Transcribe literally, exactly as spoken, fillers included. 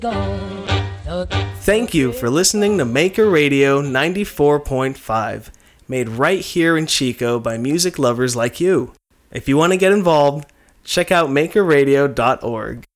Thank you for listening to Maker Radio ninety-four point five, made right here in Chico by music lovers like you. If you want to get involved, check out maker radio dot org.